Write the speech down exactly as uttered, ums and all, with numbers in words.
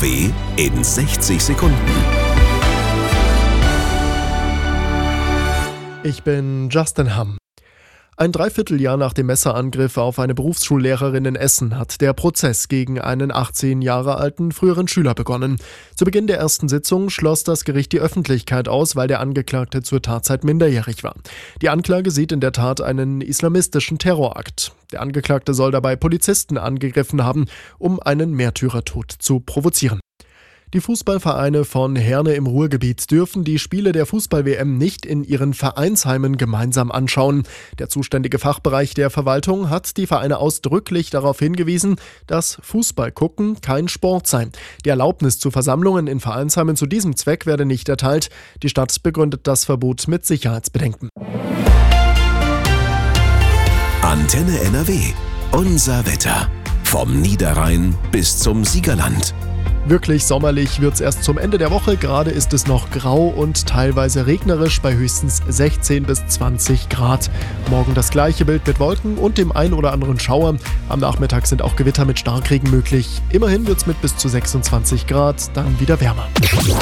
W in sechzig Sekunden. Ich bin Justin Hamm. Ein Dreivierteljahr nach dem Messerangriff auf eine Berufsschullehrerin in Essen hat der Prozess gegen einen achtzehn Jahre alten früheren Schüler begonnen. Zu Beginn der ersten Sitzung schloss das Gericht die Öffentlichkeit aus, weil der Angeklagte zur Tatzeit minderjährig war. Die Anklage sieht in der Tat einen islamistischen Terrorakt. Der Angeklagte soll dabei Polizisten angegriffen haben, um einen Märtyrertod zu provozieren. Die Fußballvereine von Herne im Ruhrgebiet dürfen die Spiele der Fußball-W M nicht in ihren Vereinsheimen gemeinsam anschauen. Der zuständige Fachbereich der Verwaltung hat die Vereine ausdrücklich darauf hingewiesen, dass Fußballgucken kein Sport sei. Die Erlaubnis zu Versammlungen in Vereinsheimen zu diesem Zweck werde nicht erteilt. Die Stadt begründet das Verbot mit Sicherheitsbedenken. Antenne N R W. Unser Wetter. Vom Niederrhein bis zum Siegerland. Wirklich sommerlich wird's erst zum Ende der Woche. Gerade ist es noch grau und teilweise regnerisch bei höchstens sechzehn bis zwanzig Grad. Morgen das gleiche Bild mit Wolken und dem ein oder anderen Schauer. Am Nachmittag sind auch Gewitter mit Starkregen möglich. Immerhin wird's mit bis zu sechsundzwanzig Grad dann wieder wärmer.